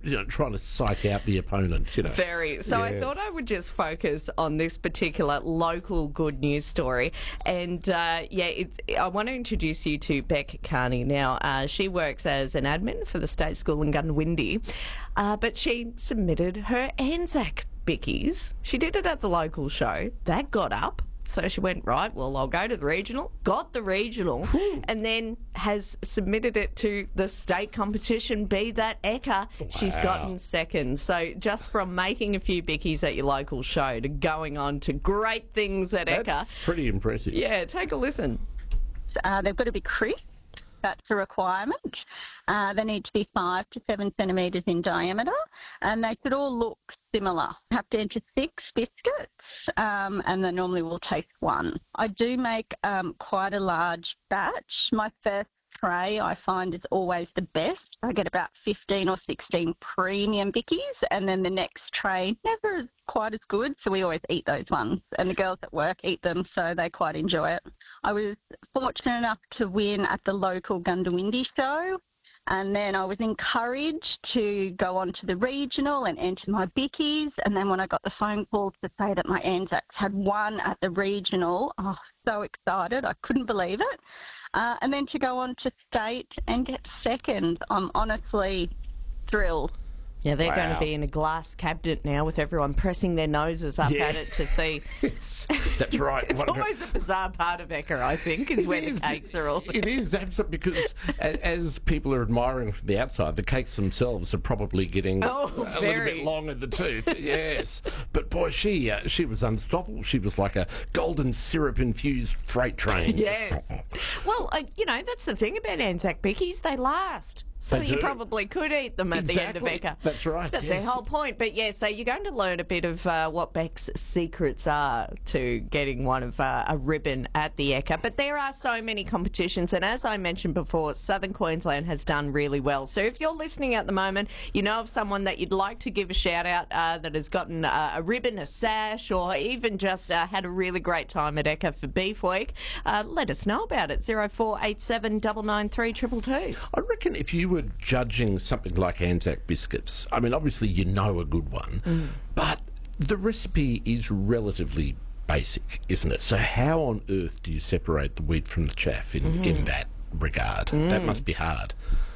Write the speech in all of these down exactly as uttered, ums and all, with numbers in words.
you know, trying to psych out the opponent, you know. Very. So Yeah. I thought I would just focus on this particular local good news story. And, uh, yeah, it's, I want to introduce you to Beck Carney. Now, uh, she works as an admin for the State School in Goondiwindi, uh, but she submitted her Anzac bickies. She did it at the local show. That got up. So she went, right, well, I'll go to the regional, got the regional, and then has submitted it to the state competition, be that Ekka. Wow. She's gotten second. So just from making a few bickies at your local show to going on to great things at Ekka. That's pretty impressive. Yeah, take a listen. Uh, they've got to be crisp. That's a requirement. Uh, they need to be five to seven centimetres in diameter, and they should all look similar. Have to enter six biscuits, um, and they normally will taste one. I do make um, quite a large batch. My first tray I find is always the best. I get about fifteen or sixteen premium bickies, and then the next tray never is quite as good, so we always eat those ones. And the girls at work eat them, so they quite enjoy it. I was fortunate enough to win at the local Goondiwindi show, and then I was encouraged to go on to the regional and enter my bickies. And then when I got the phone call to say that my Anzacs had won at the regional, oh, so excited. I couldn't believe it. Uh, and then to go on to state and get second, I'm honestly thrilled. Yeah, they're Wow. going to be in a glass cabinet now with everyone pressing their noses up Yeah. at it to see. That's right. It's What a- always a bizarre part of Ekka, I think, is It where is. the cakes are all. It is, absolutely, because as, as people are admiring from the outside, the cakes themselves are probably getting Oh, a little very. bit long in the tooth. Yes. But boy, she uh, she was unstoppable. She was like a golden syrup-infused freight train. Yes. Well, uh, you know, that's the thing about Anzac bickies. They last. So They you do. probably could eat them at the end of Exactly. Ekka. That's right, That's yes. the whole point. But yeah, so you're going to learn a bit of uh, what Beck's secrets are to getting one of uh, a ribbon at the Ekka. But there are so many competitions, and as I mentioned before, Southern Queensland has done really well. So if you're listening at the moment, you know of someone that you'd like to give a shout out uh, that has gotten uh, a ribbon, a sash, or even just uh, had a really great time at Ekka for Beef Week, uh, let us know about it. zero four eight seven nine nine three two two two. I reckon if you were judging something like Anzac biscuits, I mean, obviously you know a good one, Mm. but the recipe is relatively basic, isn't it? So how on earth do you separate the wheat from the chaff in, Mm. in that regard? That must be hard.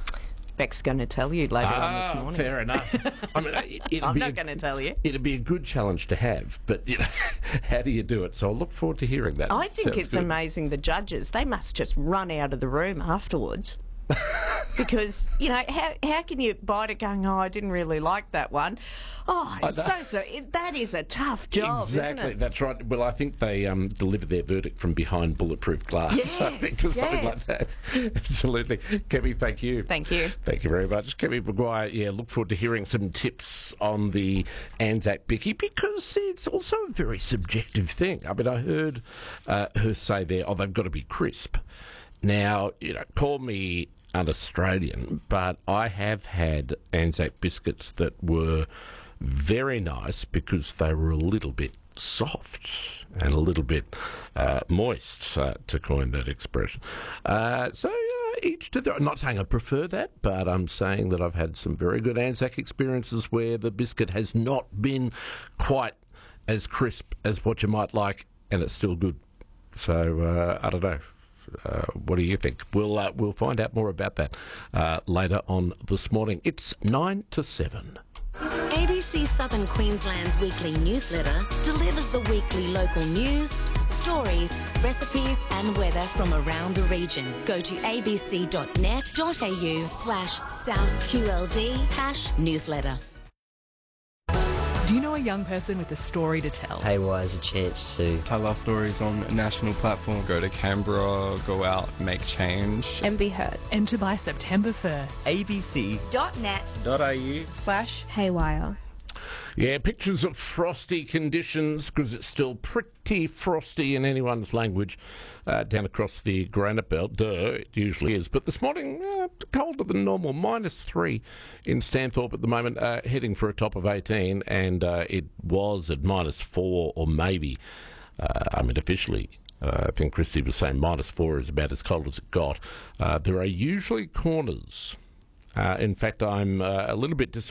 Beck's going to tell you later on this Ah, morning. fair enough. I mean, it, it'd I'm be not a- going to tell you. It'd be a good challenge to have, but you know, how do you do it? So I look forward to hearing that. I think Sounds it's good. amazing the judges, they must just run out of the room afterwards. Because, you know, how how can you bite it going, oh, I didn't really like that one? Oh, it's so, so, it, that is a tough job, Exactly, isn't it? that's right. Well, I think they um, deliver their verdict from behind bulletproof glass. Yes, I think, or something yes. like that. Absolutely. Kemi, thank you. Thank you. Thank you very much. Kemi Maguire, yeah, look forward to hearing some tips on the Anzac Bicky, because it's also a very subjective thing. I mean, I heard uh, her say there, oh, they've got to be crisp. Now, you know, call me un-Australian, but I have had Anzac biscuits that were very nice because they were a little bit soft and a little bit uh, moist, uh, to coin that expression. Uh, so uh, each to their. I'm not saying I prefer that, but I'm saying that I've had some very good Anzac experiences where the biscuit has not been quite as crisp as what you might like, and it's still good. So uh, I don't know. Uh, what do you think? We'll uh, we'll find out more about that uh, later on this morning. It's nine to seven. A B C Southern Queensland's weekly newsletter delivers the weekly local news, stories, recipes and weather from around the region. Go to abc.net.au slash southqld hash newsletter. Do you know a young person with a story to tell? Haywire is a chance to tell our stories on a national platform. Go to Canberra, go out, make change. And be heard. Enter by September first. abc.net.au slash Haywire. Yeah, pictures of frosty conditions, because it's still pretty frosty in anyone's language uh, down across the granite belt. Duh, it usually is. But this morning, uh, colder than normal, minus three in Stanthorpe at the moment, uh, heading for a top of eighteen, and uh, it was at minus four or maybe, uh, I mean, officially. Uh, I think Christy was saying minus four is about as cold as it got. Uh, there are usually corners. Uh, in fact, I'm uh, a little bit disappointed.